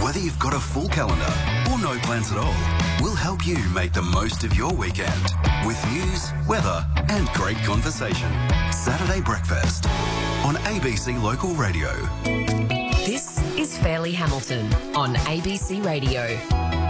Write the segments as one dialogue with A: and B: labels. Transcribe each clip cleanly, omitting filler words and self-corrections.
A: Whether you've got a full calendar or no plans at all, we'll help you make the most of your weekend with news, weather and great conversation. Saturday Breakfast on ABC Local Radio.
B: This is Fairleigh Hamilton on ABC Radio.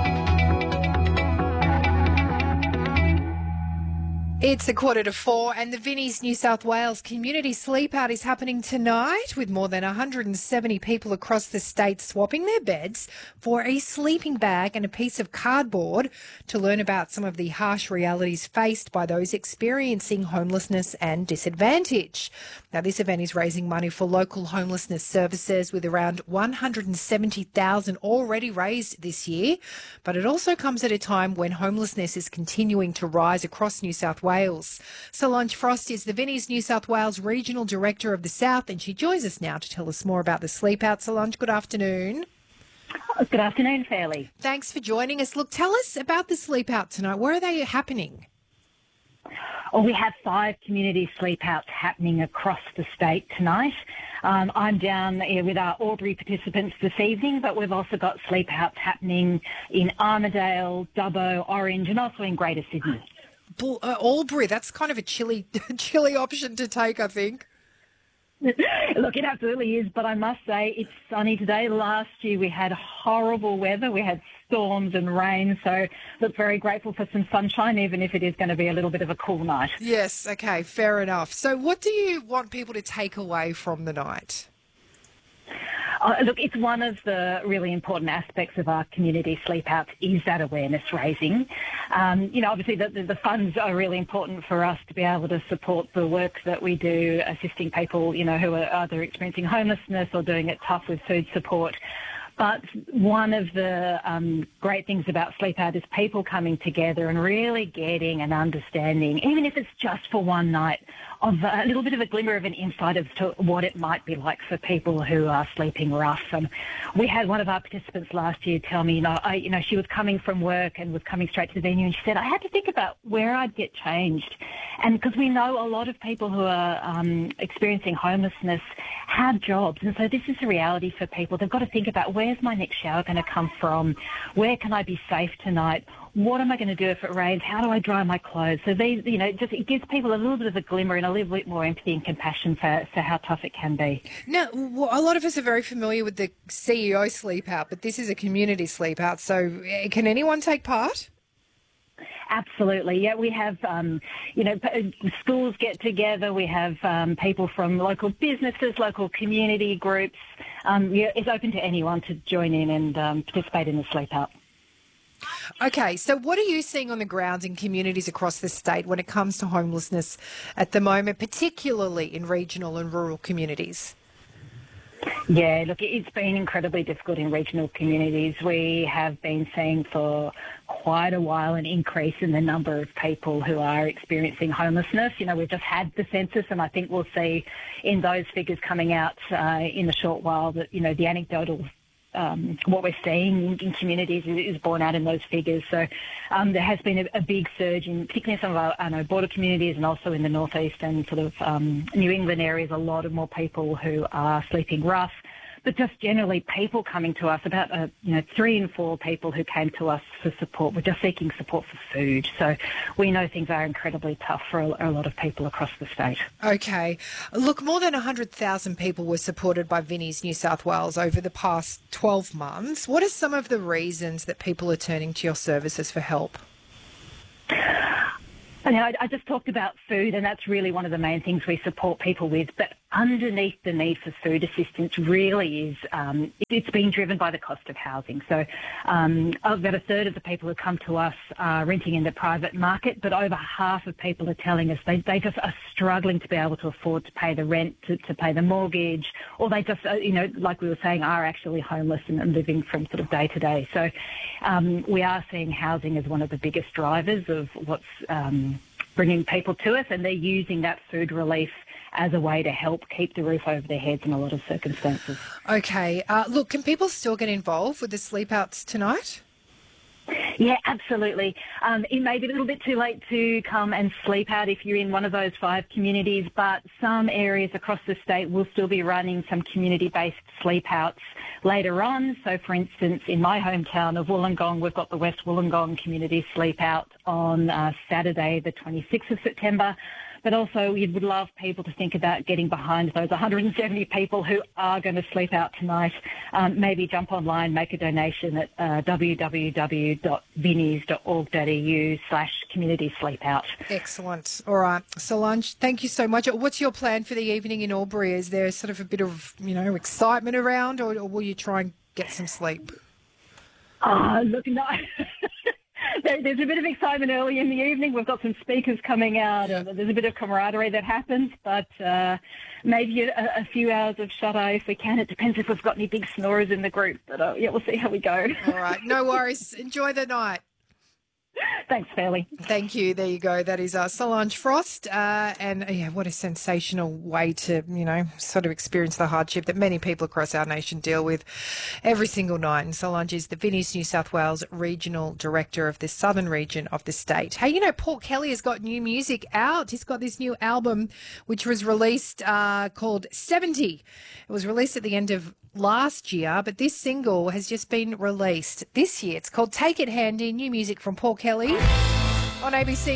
C: It's 4:15 and the Vinnie's New South Wales Community Sleep Out is happening tonight with more than 170 people across the state swapping their beds for a sleeping bag and a piece of cardboard to learn about some of the harsh realities faced by those experiencing homelessness and disadvantage. Now, this event is raising money for local homelessness services with around $170,000 already raised this year, but it also comes at a time when homelessness is continuing to rise across New South Wales. Solange Frost is the Vinnie's New South Wales Regional Director of the South, and she joins us now to tell us more about the Sleep Out. Solange, good afternoon.
D: Good afternoon, Fairleigh.
C: Thanks for joining us. Look, tell us about the Sleep Out tonight. Where are they happening?
D: Well, we have 5 community sleep outs happening across the state tonight. I'm down here with our Albury participants this evening, but we've also got sleep outs happening in Armidale, Dubbo, Orange, and also in Greater Sydney.
C: Albury, that's kind of a chilly option to take, I think.
D: Look, it absolutely is, but I must say it's sunny today. Last year we had horrible weather. We had storms and rain, so look, very grateful for some sunshine, even if it is going to be a little bit of a cool night.
C: Yes, okay, fair enough. So what do you want people to take away from the night?
D: Look, it's one of the really important aspects of our community sleep outs is that awareness raising. Obviously the funds are really important for us to be able to support the work that we do, assisting people, who are either experiencing homelessness or doing it tough with food support. But one of the great things about Sleep Out is people coming together and really getting an understanding, even if it's just for one night, of a little bit of a glimmer of an insight as to what it might be like for people who are sleeping rough. We had one of our participants last year tell me, she was coming from work and was coming straight to the venue, and she said, I had to think about where I'd get changed. And because we know a lot of people who are experiencing homelessness have jobs, and so this is a reality for people. They've got to think about, where's my next shower going to come from? Where can I be safe tonight? What am I going to do if it rains? How do I dry my clothes? So these, it gives people a little bit of a glimmer and a little bit more empathy and compassion for how tough it can be.
C: Now, a lot of us are very familiar with the CEO Sleep Out, but this is a community sleep out. So can anyone take part?
D: Absolutely. Yeah, we have, schools get together. We have people from local businesses, local community groups. It's open to anyone to join in and participate in the sleep out.
C: Okay, so what are you seeing on the ground in communities across the state when it comes to homelessness at the moment, particularly in regional and rural communities?
D: Yeah, look, it's been incredibly difficult in regional communities. We have been seeing for quite a while an increase in the number of people who are experiencing homelessness. We've just had the census, and I think we'll see in those figures coming out in a short while that, the anecdotal what we're seeing in communities is borne out in those figures. So there has been a big surge, particularly in some of our border communities and also in the northeast and sort of New England areas, a lot of more people who are sleeping rough. But just generally people coming to us, about 3 in 4 people who came to us for support were just seeking support for food. So we know things are incredibly tough for a lot of people across the state.
C: Okay. Look, more than 100,000 people were supported by Vinnie's New South Wales over the past 12 months. What are some of the reasons that people are turning to your services for help?
D: I just talked about food, and that's really one of the main things we support people with. But underneath the need for food assistance really is it's being driven by the cost of housing. So about a third of the people who come to us are renting in the private market, but over half of people are telling us they just are struggling to be able to afford to pay the rent, to pay the mortgage, or they just, like we were saying, are actually homeless and living from sort of day to day. So we are seeing housing as one of the biggest drivers of what's bringing people to us, and they're using that food relief as a way to help keep the roof over their heads in a lot of circumstances.
C: Okay. Look, can people still get involved with the sleep outs tonight?
D: Yeah, absolutely. It may be a little bit too late to come and sleep out if you're in one of those 5 communities, but some areas across the state will still be running some community-based sleep outs later on. So, for instance, in my hometown of Wollongong, we've got the West Wollongong Community Sleep Out on Saturday, the 26th of September. But also, we would love people to think about getting behind those 170 people who are going to sleep out tonight. Maybe jump online, make a donation at www.vinnies.org.au/community sleep out.
C: Excellent. All right. Solange, thank you so much. What's your plan for the evening in Albury? Is there sort of a bit of, excitement around, or will you try and get some sleep?
D: Look, no. There's a bit of excitement early in the evening. We've got some speakers coming out.
C: Yeah.
D: There's a bit of camaraderie that happens, but maybe a few hours of shut-eye if we can. It depends if we've got any big snorers in the group. But we'll see how we go.
C: All right. No worries. Enjoy the night.
D: Thanks, Fairley.
C: Thank you. There you go. That is Solange Frost. What a sensational way to, sort of experience the hardship that many people across our nation deal with every single night. And Solange is the Vinnies New South Wales Regional Director of the Southern region of the state. Hey, Paul Kelly has got new music out. He's got this new album, which was released called 70. It was released at the end of last year, but this single has just been released this year. It's called Take It Handy, new music from Paul Kelly on ABC